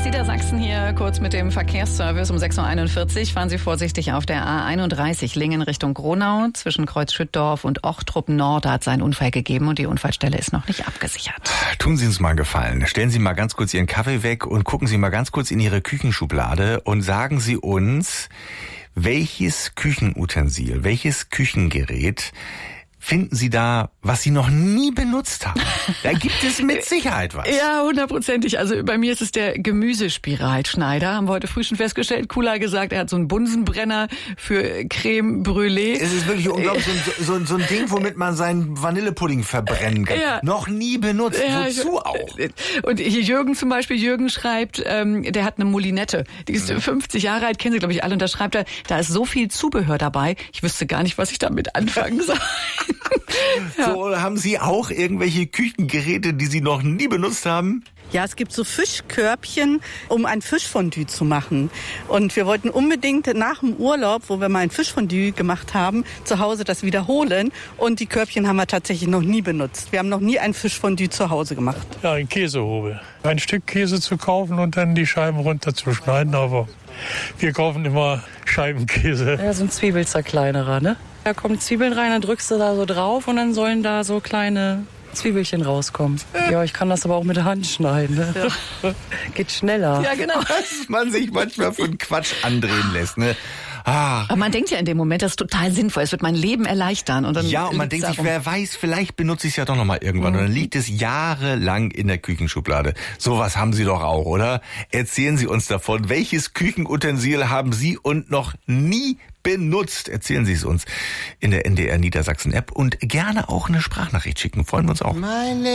Niedersachsen hier kurz mit dem Verkehrsservice um 6.41 Uhr. Fahren Sie vorsichtig auf der A31 Lingen Richtung Gronau. Zwischen Kreuz-Schüttdorf und Ochtrup-Nord hat es einen Unfall gegeben und die Unfallstelle ist noch nicht abgesichert. Tun Sie uns mal einen Gefallen. Stellen Sie mal ganz kurz Ihren Kaffee weg und gucken Sie mal ganz kurz in Ihre Küchenschublade und sagen Sie uns, welches Küchenutensil, welches Küchengerät finden Sie da, was Sie noch nie benutzt haben? Da gibt es mit Sicherheit was. Ja, 100%. Also bei mir ist es der Gemüsespiralschneider. Haben wir heute früh schon festgestellt. Kula gesagt, er hat so einen Bunsenbrenner für Creme Brûlée. Es ist wirklich unglaublich, so ein Ding, womit man seinen Vanillepudding verbrennen kann. Ja. Noch nie benutzt. Ja, wozu auch? Und hier Jürgen zum Beispiel, Jürgen schreibt, der hat eine Moulinette. Die ist 50 Jahre alt, kennen Sie, glaube ich, alle. Und da schreibt er, da ist so viel Zubehör dabei, ich wüsste gar nicht, was ich damit anfangen soll. Ja. So, haben Sie auch irgendwelche Küchengeräte, die Sie noch nie benutzt haben? Ja, es gibt so Fischkörbchen, um ein Fischfondue zu machen. Und wir wollten unbedingt nach dem Urlaub, wo wir mal ein Fischfondue gemacht haben, zu Hause das wiederholen. Und die Körbchen haben wir tatsächlich noch nie benutzt. Wir haben noch nie ein Fischfondue zu Hause gemacht. Ja, ein Käsehobel. Ein Stück Käse zu kaufen und dann die Scheiben runterzuschneiden. Aber wir kaufen immer Scheibenkäse. Ja, so ein Zwiebelzerkleinerer, ne? Da kommen Zwiebeln rein, dann drückst du da so drauf und dann sollen da so kleine Zwiebelchen rauskommen. Ja, ich kann das aber auch mit der Hand schneiden. Ne? Ja. Geht schneller. Ja, genau. Was man sich manchmal für einen Quatsch andrehen lässt, ne? Aber man denkt ja in dem Moment, das ist total sinnvoll. Es wird mein Leben erleichtern. Und dann ja, und man denkt sich, wer weiß, vielleicht benutze ich es ja doch noch mal irgendwann. Und dann liegt es jahrelang in der Küchenschublade. Sowas haben Sie doch auch, oder? Erzählen Sie uns davon. Welches Küchenutensil haben Sie und noch nie benutzt? Erzählen Sie es uns in der NDR Niedersachsen App und gerne auch eine Sprachnachricht schicken. Freuen wir uns auch.